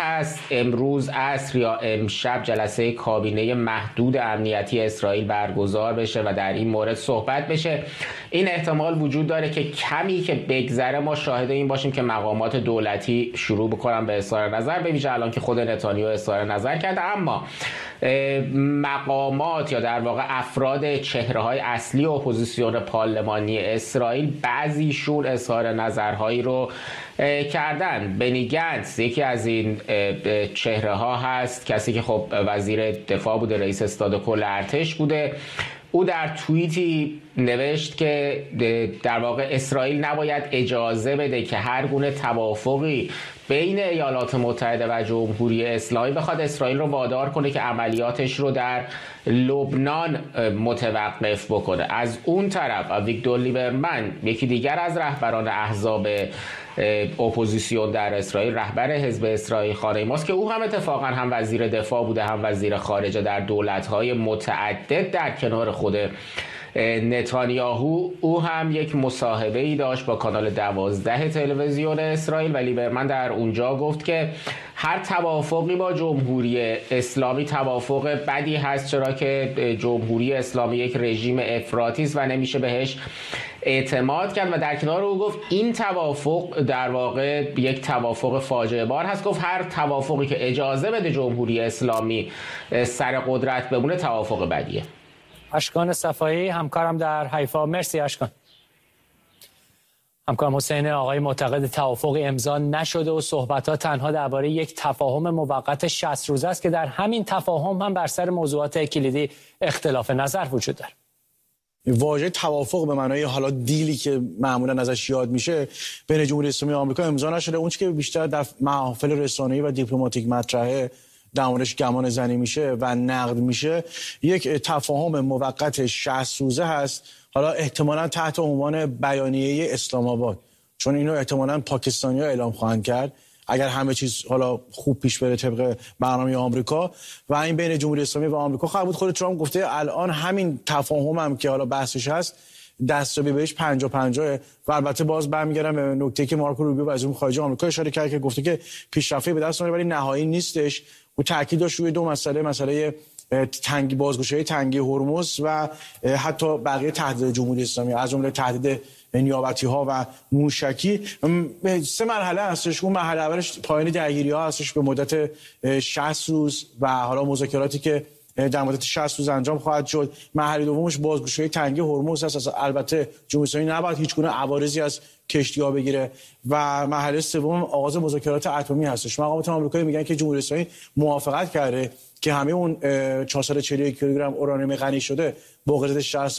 هست امروز عصر یا امشب جلسه کابینه محدود امنیتی اسرائیل برگزار بشه و در این مورد صحبت بشه. این احتمال وجود داره که کمی که بگذره ما شاهد این باشیم که مقامات دولتی شروع بکنن به اظهار نظر، به ویژه الان که خود نتانیاهو اظهار نظر کرده. اما مقامات یا در واقع افراد چهره‌های اصلی اپوزیسیون پارلمانی اسرائیل بعضیشون اظهار نظرهایی رو کردن. بنی گنتس یکی از این چهره ها هست، کسی که خب وزیر دفاع بوده، رئیس استاد کل ارتش بوده. او در توییتی نوشت که در واقع اسرائیل نباید اجازه بده که هر گونه توافقی بین ایالات متحده و جمهوری اسلامی بخواد اسرائیل رو وادار کنه که عملیاتش رو در لبنان متوقف بکنه. از اون طرف ویکتور لیبرمن، یکی دیگر از رهبران احزاب اپوزیسیون در اسرائیل، رهبر حزب اسرائیل خانه ماست که او هم اتفاقا هم وزیر دفاع بوده هم وزیر خارجه در دولت‌های متعدد در کنار خود نتانیاهو، او هم یک مصاحبه‌ای داشت با کانال 12 تلویزیون اسرائیل و لیبرمن در اونجا گفت که هر توافقی با جمهوری اسلامی توافق بدی هست، چرا که جمهوری اسلامی یک رژیم افراطی است و نمیشه بهش اعتماد کرد. و در کنار او گفت این توافق در واقع یک توافق فاجعه بار هست. گفت هر توافقی که اجازه بده جمهوری اسلامی سر قدرت بمونه توافق بدیه. اشکان صفایی همکارم در حیفا، مرسی اشکان. همکارم حسین آقای معتقد توافق امضا نشده و صحبت‌ها تنها درباره یک تفاهم موقت 60 روزه است که در همین تفاهم هم بر سر موضوعات کلیدی اختلاف نظر وجود دارد. واژه توافق به معنای حالا دیلی که معمولا ازش یاد میشه بین جمهوری اسلامی و آمریکا امضا نشده. اون چیزی که بیشتر در محافل رسانه‌ای و دیپلماتیک مطرحه در موردش گمان زنی میشه و نقد میشه، یک تفاهم موقت 60 روزه هست، حالا احتمالاً تحت عنوان بیانیه اسلام آباد، چون اینو احتمالاً پاکستانی‌ها اعلام خواهند کرد اگر همه چیز حالا خوب پیش بره طبق برنامه آمریکا. و این بین جمهوری اسلامی و آمریکا خواهد بود. خود ترامپ گفته الان همین تفاهم هم که حالا بحثش هست دستیابی بهش 50-50. و البته باز برمیگردم به نکته که مارکو روبیو وزیر امور خارجه آمریکا اشاره کرد که گفته که پیشرفتی به دست اومده ولی نهایی نیستش. و تاکید داشت روی دو مسئله تنگی بازگشایی تنگی هرمز و حتی بقیه تهدید جمهوری اسلامی، از جمله تهدید نیابتی‌ها و موشکی. 3 مرحله هستش. اون مرحله اولش پایان درگیری‌ها هستش به مدت 60 روز و حالا مذاکراتی که در مدت 60 روز انجام خواهد شد. مرحله دومش بازگشایی تنگی هرمز هست. البته جمهوری اسلامی نباید هیچ گونه عوارضی از کشتی‌ها بگیره. و مرحله سوم آغاز مذاکرات اتمی هستش. مقامات آمریکایی میگن که جمهوری اسلامی موافقت کرده که همه اون 441 کیلوگرم اورانیوم غنی شده با قرارداد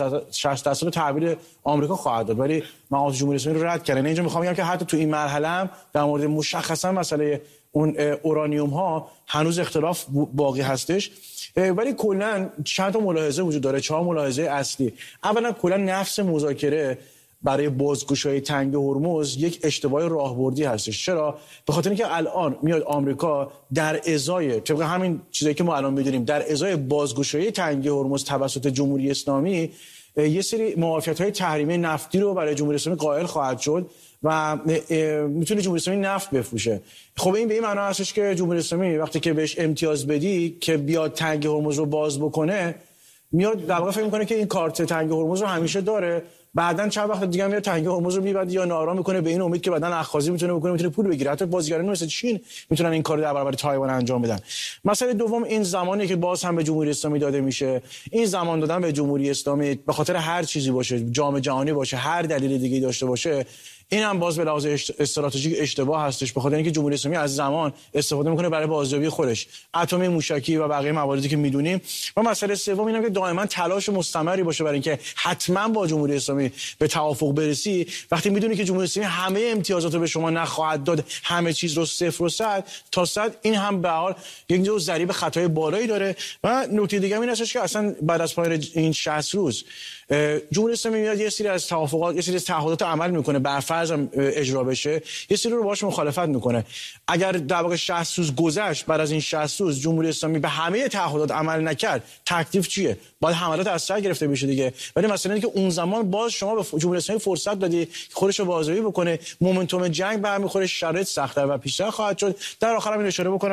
60% تحویل آمریکا خواهد داد، ولی مقامات جمهوری اسلامی رو رد کردن. اینجا میخوام بگم که حتی تو این مرحله هم در مورد مشخصا مسئله اون اورانیوم ها هنوز اختلاف باقی هستش. ولی کلا چند تا ملاحظه وجود داره، 4 ملاحظه اصلی. اولا کلا نفس مذاکره برای بازگشایی تنگ هرمز یک اشتباه راهبردی هستش. چرا؟ به خاطر اینکه الان میاد آمریکا در ازای طبق همین چیزایی که ما الان میدونیم در ازای بازگشایی تنگ هرمز توسط جمهوری اسلامی یه سری معافیت‌های تحریمی نفتی رو برای جمهوری اسلامی قائل خواهد شد و میتونه جمهوری اسلامی نفت بفروشه. خب این به این معنا هستش که جمهوری اسلامی وقتی که بهش امتیاز بدی که بیاد تنگ هرمز رو باز بکنه، میاد در واقع فکر میکنه که این کارت تنگ هرمز رو همیشه داره، بعدن چند وقت دیگه میاد تنگ هرمز رو میبنده یا نارا میکنه به این امید که بعدن اخاذی میتونه بکنه، میتونه پول بگیره. حتی بازیگران مثل چین میتونن این کارو در برابر تایوان انجام بدن. مسئله دوم این زمانی که باز هم به جمهوری اسلامی داده میشه، این زمان دادن به جمهوری اسلامی به خاطر هر چیزی باشه، جام جهانی باشه، هر دلیل دیگه‌ای داشته باشه، این هم باز به لحاظ استراتژیک اشتباه هستش، به خاطر اینکه جمهوری اسلامی از زمان استفاده میکنه برای بازیابی خودش، اتمی، موشکی و بقیه مواردی که میدونیم. و مسئله سوم اینه که دائما تلاش مستمری باشه برای اینکه حتما با جمهوری اسلامی به توافق برسی. وقتی میدونی که جمهوری اسلامی همه امتیازات رو به شما نخواهد داد، همه چیز رو 0 و 100 تا 100، این هم به حال یک جور ضریب خطای بالایی داره. و نکته دیگه این هستش که اصلا بعد از پایان این 60 روز جمهوری اسلامی میاد یه سری از توافقات، یه سری از تعهدات عمل میکنه، بر فرض اجرا بشه، یه سری رو باهاش مخالفت میکنه. اگر در واقع 60 روز گذشت، بعد از این 60 روز جمهوری اسلامی به همه تعهدات عمل نکرد، تکلیف چیه؟ باید حملات از سر گرفته بشه دیگه. ولی مثلا اینکه اون زمان باز شما به جمهوری اسلامی فرصت دادی خودش رو بازیابی بکنه، مومنتوم جنگ برمیخوره، شرایط سخت‌تر و پیشتر خواهد شد. در آخر هم اشاره بکنم